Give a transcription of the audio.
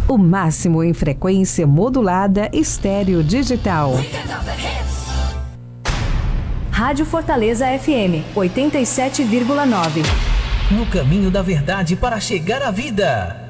O máximo em frequência modulada estéreo digital. Rádio Fortaleza FM 87,9. No caminho da verdade para chegar à vida.